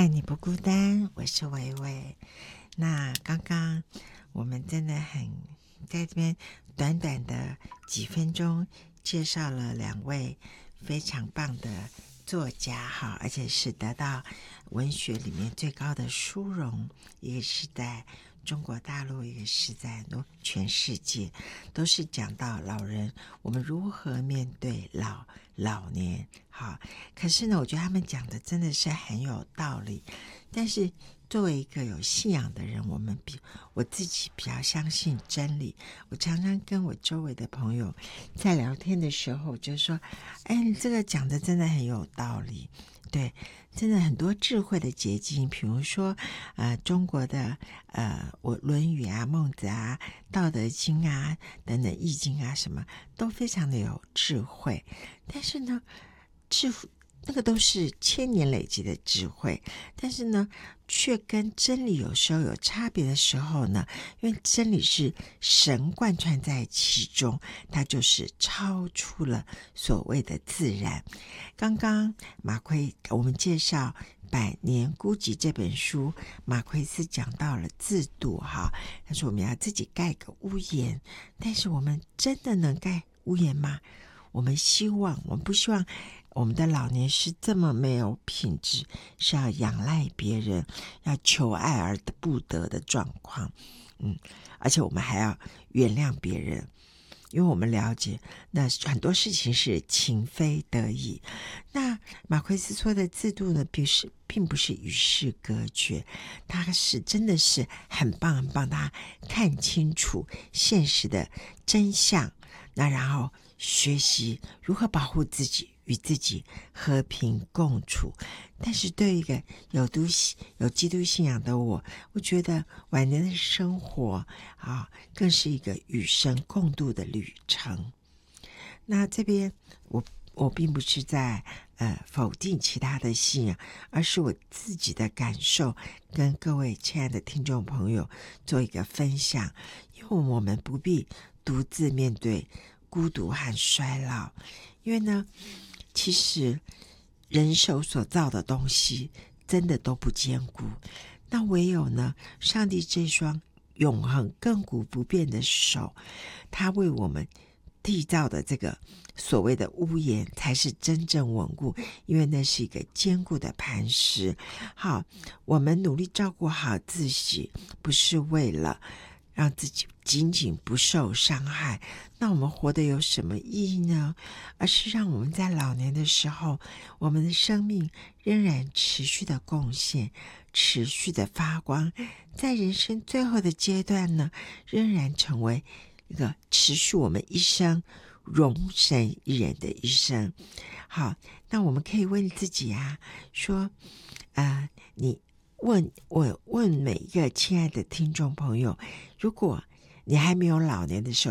爱你不孤单，我是维维。那刚刚我们真的很在这边短短的几分钟介绍了两位非常棒的作家哈，而且是得到文学里面最高的殊荣，一个是在中国大陆，一个是在全世界，都是讲到老人我们如何面对老年。好，可是呢我觉得他们讲的真的是很有道理，但是作为一个有信仰的人，我自己比较相信真理。我常常跟我周围的朋友在聊天的时候就说，你这个讲的真的很有道理。对，真的很多智慧的结晶，比如说中国的我论语啊、孟子啊、道德经啊等等易经啊，什么都非常的有智慧。但是呢，那个都是千年累积的智慧，但是呢却跟真理有时候有差别的时候呢，因为真理是神贯穿在其中，它就是超出了所谓的自然。刚刚马奎我们介绍百年孤寂这本书，马奎斯讲到了自度哈，他说我们要自己盖个屋檐，但是我们真的能盖屋檐吗？我们不希望我们的老年是这么没有品质，是要仰赖别人，要求爱而不得的状况。而且我们还要原谅别人，因为我们了解那很多事情是情非得已。那马奎斯说的制度呢，并不是与世隔绝，他是真的是很棒很棒，他看清楚现实的真相，那然后学习如何保护自己，与自己和平共处。但是对于一个有基督信仰的我觉得晚年的生活更是一个与神共度的旅程。那这边我并不是在否定其他的信仰，而是我自己的感受，跟各位亲爱的听众朋友做一个分享。因为我们不必独自面对孤独和衰老，因为呢其实人手所造的东西真的都不坚固，那唯有呢上帝这双永恒亘古不变的手，他为我们缔造的这个所谓的屋檐才是真正稳固，因为那是一个坚固的磐石。好，我们努力照顾好自己，不是为了让自己仅仅不受伤害，那我们活得有什么意义呢？而是让我们在老年的时候，我们的生命仍然持续的贡献，持续的发光，在人生最后的阶段呢，仍然成为一个持续我们一生容神一人的一生。好，那我们可以问自己说我问每一个亲爱的听众朋友，如果你还没有老年的时候